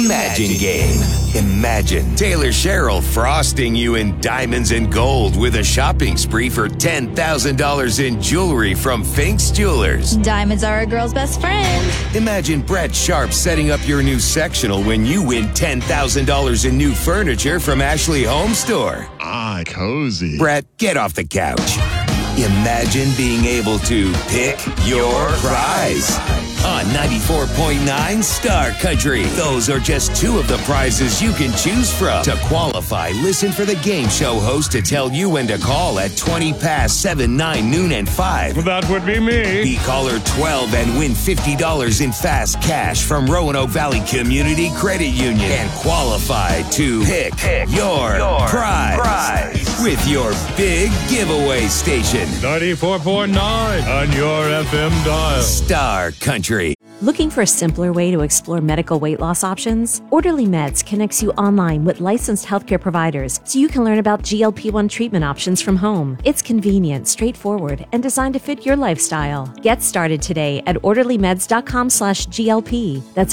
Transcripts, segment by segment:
Imagine game. Imagine Taylor Sherrill frosting you in diamonds and gold with a shopping spree for $10,000 in jewelry from Fink's Jewelers. Diamonds are a girl's best friend. Imagine Brett Sharp setting up your new sectional when you win $10,000 in new furniture from Ashley Home Store. Ah, cozy. Brett, get off the couch. Imagine being able to pick your prize. On 94.9 Star Country. Those are just two of the prizes you can choose from. To qualify, listen for the game show host to tell you when to call at 20 past 7, 9, noon, and 5. That would be me. Be caller 12 and win $50 in fast cash from Roanoke Valley Community Credit Union. And qualify to pick your prize with your big giveaway station. 94.9 on your FM dial. Star Country. Looking for a simpler way to explore medical weight loss options? Orderly Meds connects you online with licensed healthcare providers so you can learn about GLP-1 treatment options from home. It's convenient, straightforward, and designed to fit your lifestyle. Get started today at orderlymeds.com/GLP. That's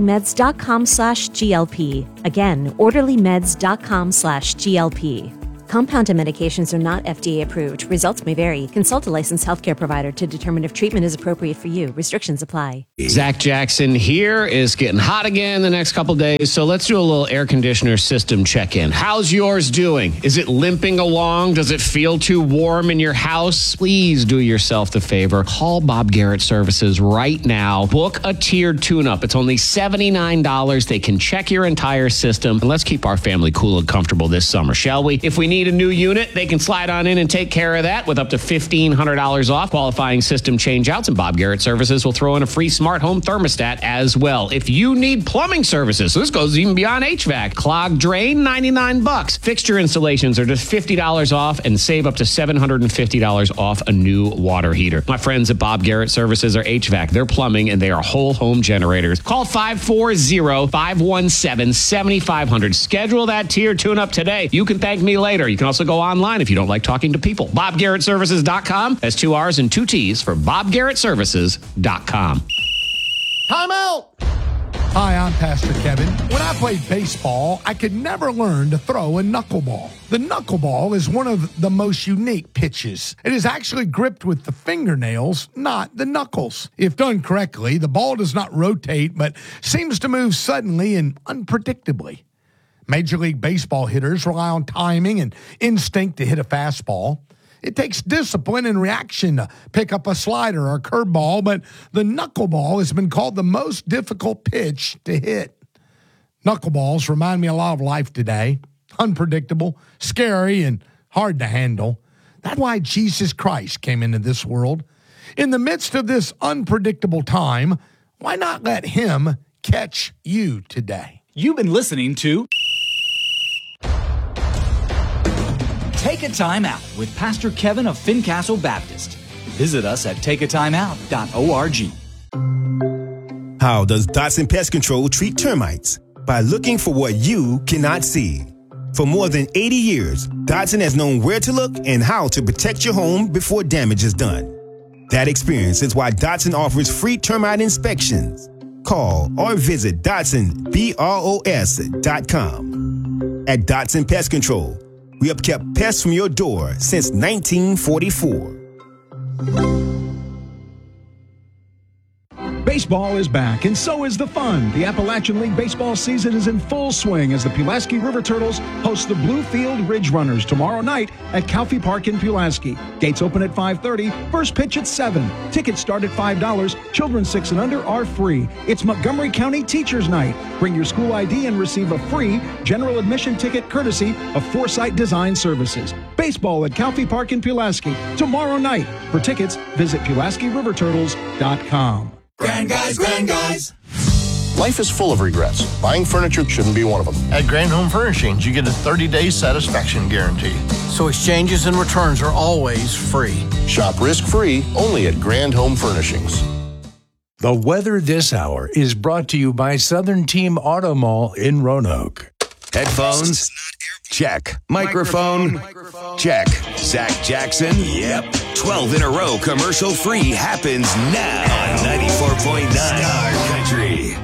orderlymeds.com/GLP. Again, orderlymeds.com/GLP. Compounded medications are not FDA approved. Results may vary. Consult a licensed healthcare provider to determine if treatment is appropriate for you. Restrictions apply. Zach Jackson here. Is getting hot again the next couple days, so let's do a little air conditioner system check-in. How's yours doing? Is it limping along? Does it feel too warm in your house? Please do yourself the favor. Call Bob Garrett Services right now. Book a tiered tune-up. It's only $79. They can check your entire system. And let's keep our family cool and comfortable this summer, shall we? If we need a new unit, they can slide on in and take care of that with up to $1,500 off qualifying system changeouts, and Bob Garrett Services will throw in a free smart home thermostat as well. If you need plumbing services, so this goes even beyond HVAC, clogged drain, $99. Fixture installations are just $50 off and save up to $750 off a new water heater. My friends at Bob Garrett Services are HVAC, they're plumbing, and they are whole home generators. Call 540-517-7500. Schedule that tier tune-up today. You can thank me later. You can also go online if you don't like talking to people. BobGarrettServices.com. That's 2 R's and 2 T's for BobGarrettServices.com. Time out! Hi, I'm Pastor Kevin. When I played baseball, I could never learn to throw a knuckleball. The knuckleball is one of the most unique pitches. It is actually gripped with the fingernails, not the knuckles. If done correctly, the ball does not rotate, but seems to move suddenly and unpredictably. Major League Baseball hitters rely on timing and instinct to hit a fastball. It takes discipline and reaction to pick up a slider or curveball, but the knuckleball has been called the most difficult pitch to hit. Knuckleballs remind me a lot of life today. Unpredictable, scary, and hard to handle. That's why Jesus Christ came into this world. In the midst of this unpredictable time, why not let him catch you today? You've been listening to Take a Time Out with Pastor Kevin of Fincastle Baptist. Visit us at takeatimeout.org. How does Dotson Pest Control treat termites? By looking for what you cannot see. For more than 80 years, Dotson has known where to look and how to protect your home before damage is done. That experience is why Dotson offers free termite inspections. Call or visit DotsonBROS.com. At Dotson Pest Control, we have kept pests from your door since 1944. Baseball is back, and so is the fun. The Appalachian League baseball season is in full swing as the Pulaski River Turtles host the Bluefield Ridge Runners tomorrow night at Calfee Park in Pulaski. Gates open at 5:30, first pitch at 7. Tickets start at $5. Children 6 and under are free. It's Montgomery County Teachers Night. Bring your school ID and receive a free general admission ticket courtesy of Foresight Design Services. Baseball at Calfee Park in Pulaski tomorrow night. For tickets, visit PulaskiRiverTurtles.com. Grand Guys, Grand Guys. Life is full of regrets. Buying furniture shouldn't be one of them. At Grand Home Furnishings, you get a 30-day satisfaction guarantee. So exchanges and returns are always free. Shop risk-free only at Grand Home Furnishings. The weather this hour is brought to you by Southern Team Auto Mall in Roanoke. Headphones? Check. Microphone? Check. Zach Jackson? Yep. 12 in a row commercial free happens now on 94.9 Star Country.